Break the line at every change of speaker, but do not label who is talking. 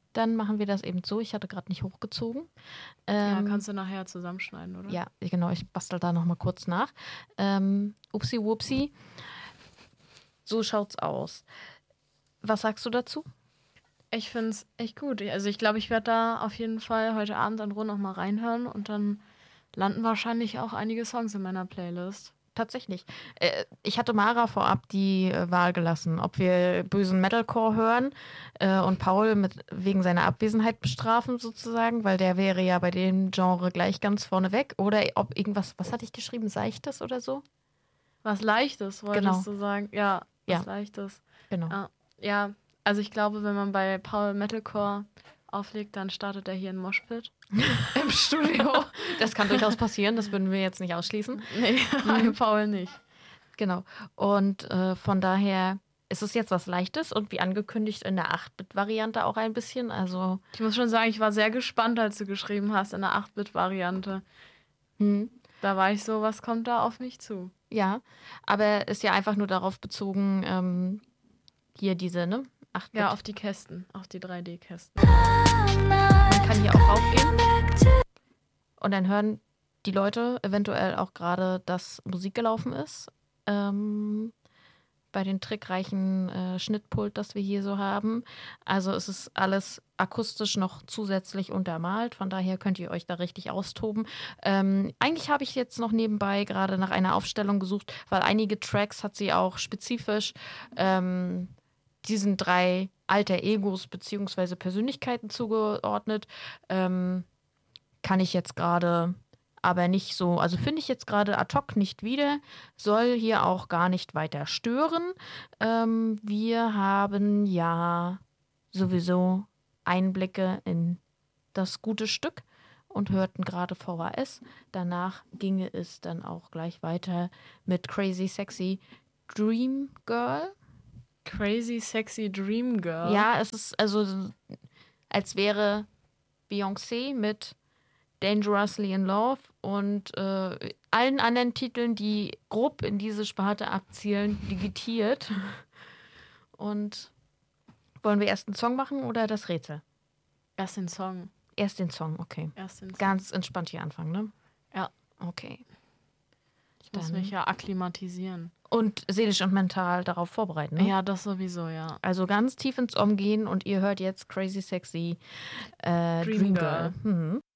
dann machen wir das eben so. Ich hatte gerade nicht hochgezogen.
Ja, kannst du nachher zusammenschneiden, oder?
Ja, genau, ich bastel da nochmal kurz nach. Upsi wupsi. So schaut's aus. Was sagst du dazu?
Ich finde es echt gut. Also ich glaube, ich werde da auf jeden Fall heute Abend in Ruhe noch mal reinhören und dann landen wahrscheinlich auch einige Songs in meiner Playlist.
Tatsächlich. Ich hatte Mara vorab die Wahl gelassen, ob wir bösen Metalcore hören und Paul wegen seiner Abwesenheit bestrafen sozusagen, weil der wäre ja bei dem Genre gleich ganz vorne weg. Oder ob irgendwas, was hatte ich geschrieben, Seichtes oder so?
Was Leichtes,
Genau,
wolltest du sagen? Ja,
ja,
was Leichtes.
genau.
Ja, also ich glaube, wenn man bei Paul Metalcore auflegt, dann startet er hier ein Moshpit im Studio.
Das kann durchaus passieren, das würden wir jetzt nicht ausschließen.
Nee, bei Paul nicht.
Genau. Und von daher ist es jetzt was Leichtes und wie angekündigt in der 8-Bit-Variante auch ein bisschen. Also,
Ich muss schon sagen, ich war sehr gespannt, als du geschrieben hast in der 8-Bit-Variante. Da war ich so, was kommt da auf mich zu?
ja, aber ist ja einfach nur darauf bezogen, hier diese, ne? 8-Bit.
Ja, auf die Kästen, auf die 3D-Kästen.
Man kann hier auch raufgehen und dann hören die Leute eventuell auch gerade, dass Musik gelaufen ist. Bei den trickreichen Schnittpult, das wir hier so haben. Also es ist alles akustisch noch zusätzlich untermalt, von daher könnt ihr euch da richtig austoben. Eigentlich habe ich jetzt noch nebenbei gerade nach einer Aufstellung gesucht, weil einige Tracks hat sie auch spezifisch diesen 3 Alter Egos bzw. Persönlichkeiten zugeordnet. Kann ich jetzt gerade aber nicht so, also finde ich jetzt gerade ad hoc nicht wieder, soll hier auch gar nicht weiter stören. Wir haben ja sowieso Einblicke in das gute Stück und hörten gerade VHS. Danach ginge es dann auch gleich weiter mit Crazy Sexy Dream Girl.
Crazy Sexy Dream Girl.
Ja, es ist also, als wäre Beyoncé mit Dangerously in Love und allen anderen Titeln, die grob in diese Sparte abzielen, digitiert. Und wollen wir erst einen Song machen oder das Rätsel?
Erst den Song.
Erst den Song, okay.
Erst den Song.
Ganz entspannt hier anfangen, ne?
Ja.
Okay.
Ich muss mich ja akklimatisieren.
Und seelisch und mental darauf vorbereiten, ne?
Ja, das sowieso, ja.
Also ganz tief ins Om gehen und ihr hört jetzt Crazy Sexy Dream Girl.